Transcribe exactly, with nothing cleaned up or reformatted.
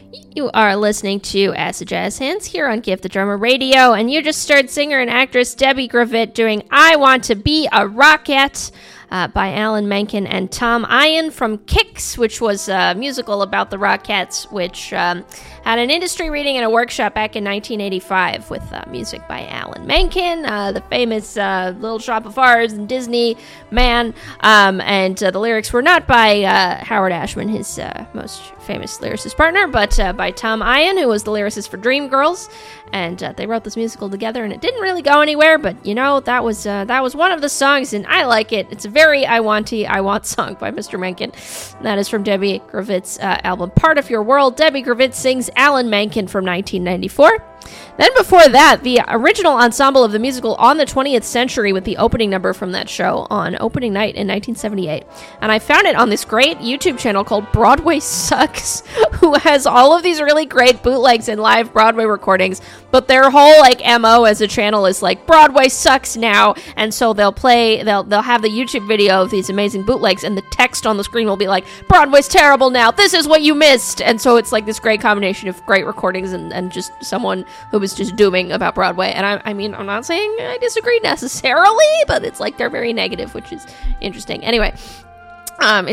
You are listening to Acid Jazz Hands here on Give the Drummer Radio, and you just heard singer and actress Debbie Gravitt doing I Want to Be a Rockette uh, by Alan Menken and Tom Eyen from Kicks, which was a musical about the Rockettes, which um, had an industry reading and a workshop back in nineteen eighty-five with uh, music by Alan Menken, uh, the famous uh, Little Shop of Horrors and Disney man, um, and uh, the lyrics were not by uh, Howard Ashman, his uh, most famous lyricist partner, but uh, by Tom Eyen, who was the lyricist for Dreamgirls, and uh, they wrote this musical together, and it didn't really go anywhere, but, you know, that was uh, that was one of the songs, and I like it. It's a very I Want-y, I Want song by Mister Menken. That is from Debbie Gravitt's uh, album, Part of Your World. Debbie Gravitt sings Alan Menken from nineteen ninety-four. Then before that, the original ensemble of the musical On the twentieth Century with the opening number from that show on opening night in nineteen seventy-eight. And I found it on this great YouTube channel called Broadway Sucks, who has all of these really great bootlegs and live Broadway recordings, but their whole like M O as a channel is like Broadway sucks now, and so they'll play they'll they'll have the YouTube video of these amazing bootlegs, and the text on the screen will be like, Broadway's terrible now, this is what you missed. And so it's like this great combination of great recordings and, and just someone who was just dooming about Broadway. And I, I mean, I'm not saying I disagree necessarily, but it's like they're very negative, which is interesting. Anyway, um,